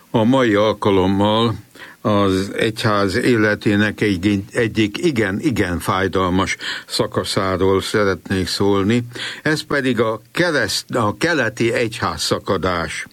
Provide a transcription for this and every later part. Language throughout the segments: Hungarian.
A mai alkalommal az egyház életének egyik igen fájdalmas szakaszáról szeretnék szólni, ez pedig a keleti egyház szakadás.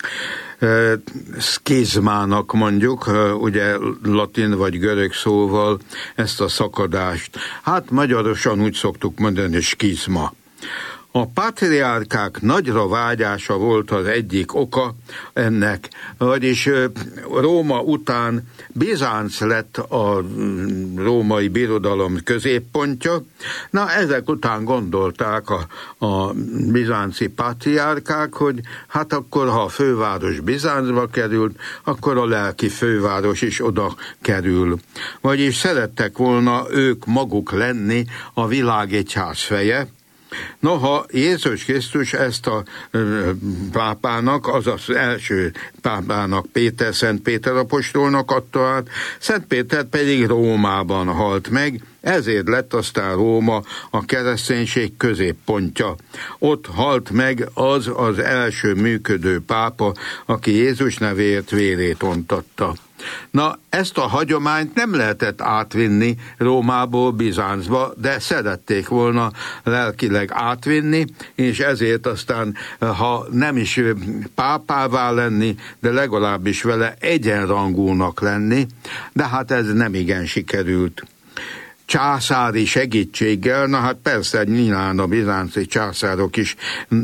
Szkizmának mondjuk, ugye latin vagy görög szóval ezt a szakadást. Hát magyarosan úgy szoktuk mondani, skizma. A pátriárkák nagyra vágyása volt az egyik oka ennek, vagyis Róma után Bizánc lett a római birodalom középpontja. Na, ezek után gondolták a bizánci pátriárkák, hogy hát akkor, ha a főváros Bizáncba került, akkor a lelki főváros is oda kerül. Vagyis szerettek volna ők maguk lenni a világegyház feje. Noha Jézus Krisztus ezt a pápának, azaz első pápának, Szent Péter apostolnak adta át, Szent Péter pedig Rómában halt meg, ezért lett aztán Róma a kereszténység középpontja. Ott halt meg az első működő pápa, aki Jézus nevéért vérét ontatta. Na, ezt a hagyományt nem lehetett átvinni Rómából Bizáncba, de szerették volna lelkileg átvinni, és ezért aztán, ha nem is pápává lenni, de legalábbis vele egyenrangúnak lenni, de hát ez nem igen sikerült. Császári segítséggel, na hát persze nyilván a bizánci császárok is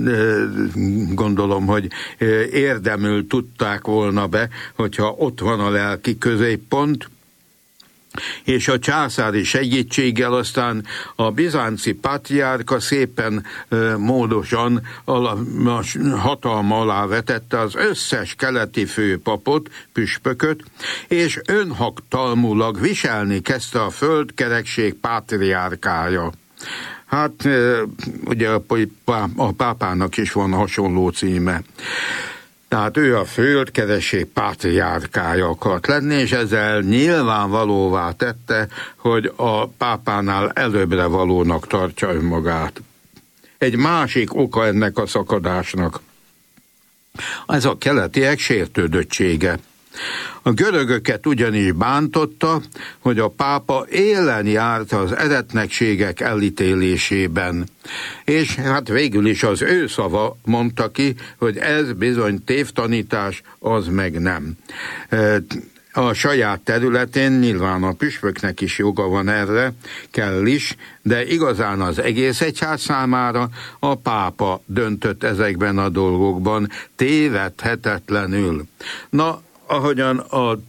gondolom, hogy érdemül tudták volna be, hogyha ott van a lelki középpont, és a császári segítséggel aztán a bizánci pátriárka szépen módosan hatalma alá vetette az összes keleti főpapot, püspököt, és önhatalmulag viselni kezdte a földkerekség pátriárkája. Hát ugye a pápának is van hasonló címe. Tehát ő a földkereség pátriárkája akart lenni, és ezzel nyilvánvalóvá tette, hogy a pápánál előbbre valónak tartja önmagát. Egy másik oka ennek a szakadásnak, ez a keletiek sértődöttsége. A görögöket ugyanis bántotta, hogy a pápa élen járt az eretnekségek elítélésében. És hát végül is az ő szava mondta ki, hogy ez bizony tévtanítás, az meg nem. A saját területén nyilván a püspöknek is joga van erre, kell is, de igazán az egész egyház számára a pápa döntött ezekben a dolgokban tévedhetetlenül. Na, ahogyan a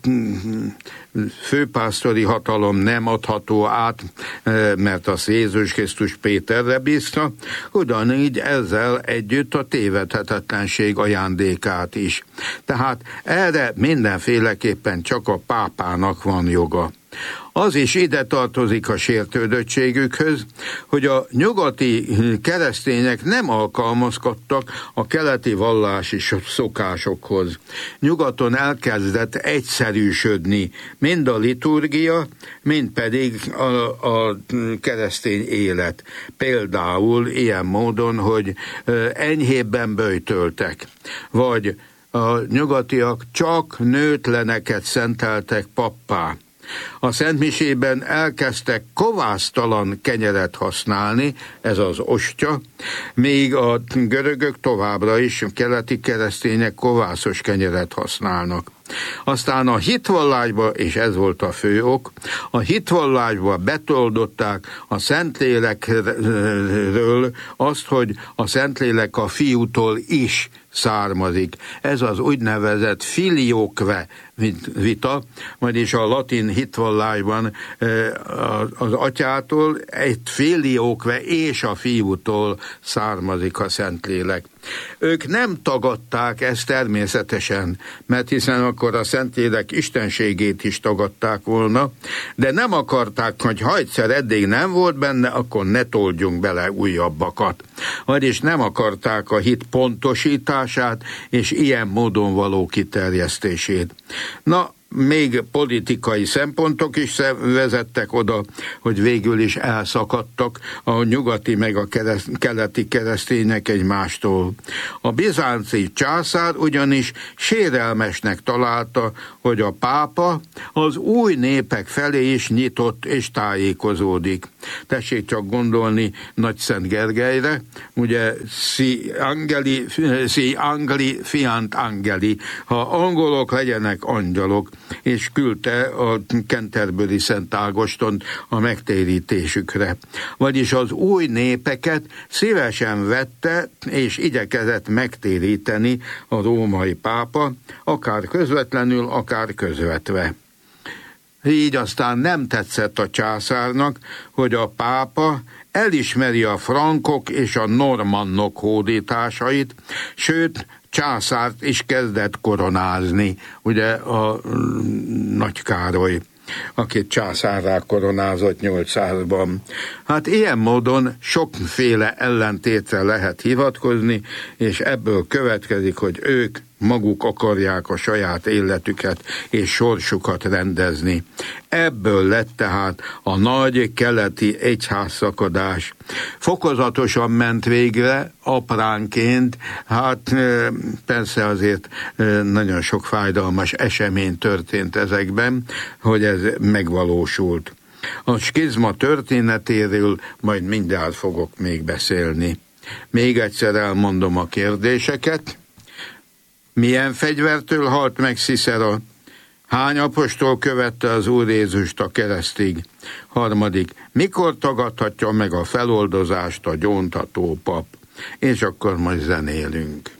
főpásztori hatalom nem adható át, mert az Jézus Krisztus Péterre bízta, ugyanígy ezzel együtt a tévedhetetlenség ajándékát is. Tehát erre mindenféleképpen csak a pápának van joga. Az is ide tartozik a sértődöttségükhöz, hogy a nyugati keresztények nem alkalmazkodtak a keleti vallási szokásokhoz. Nyugaton elkezdett egyszerűsödni mind a liturgia, mind pedig a keresztény élet. Például ilyen módon, hogy enyhébben böjtöltek, vagy a nyugatiak csak nőtleneket szenteltek pappá. A szentmisében elkezdtek kovásztalan kenyeret használni, ez az ostya, míg a görögök továbbra is, keleti keresztények kovászos kenyeret használnak. Aztán a hitvallásba, és ez volt a fő ok, a hitvallásba betoldották a Szentlélekről azt, hogy a Szentlélek a Fiútól is származik. Ez az úgynevezett filioque vita, vagyis a latin hitvallásban az atyától egy filioque és a Fiútól származik a Szentlélek. Ők nem tagadták ezt természetesen, mert hiszen akkor a Szentlélek istenségét is tagadták volna, de nem akarták, hogy ha egyszer eddig nem volt benne, akkor ne toldjunk bele újabbakat. Vagyis nem akarták a hit pontosítását és ilyen módon való kiterjesztését. Na, még politikai szempontok is vezettek oda, hogy végül is elszakadtak a nyugati meg a keleti keresztények egymástól. A bizánci császár ugyanis sérelmesnek találta, hogy a pápa az új népek felé is nyitott és tájékozódik. Tessék csak gondolni Nagyszent Gergelyre, ugye si angli fiant angeli, ha angolok legyenek angyalok, és küldte a Canterbury Szent Ágostont a megtérítésükre. Vagyis az új népeket szívesen vette, és igyekezett megtéríteni a római pápa, akár közvetlenül, akár közvetve. Így aztán nem tetszett a császárnak, hogy a pápa elismeri a frankok és a normannok hódításait, sőt, császárt is kezdett koronázni, ugye a Nagy Károly, akit császárrá koronázott 800-ban. Hát ilyen módon sokféle ellentétre lehet hivatkozni, és ebből következik, hogy ők maguk akarják a saját életüket és sorsukat rendezni. Ebből lett tehát a nagy keleti egyházszakadás. Fokozatosan ment végre, apránként, hát persze azért nagyon sok fájdalmas esemény történt ezekben, hogy ez megvalósult. A skizma történetéről majd mindjárt fogok még beszélni. Még egyszer elmondom a kérdéseket. Milyen fegyvertől halt meg Cicera? Hány apostol követte az Úr Jézust a keresztig? 3. Mikor tagadhatja meg a feloldozást a gyóntató pap? És akkor majd zenélünk.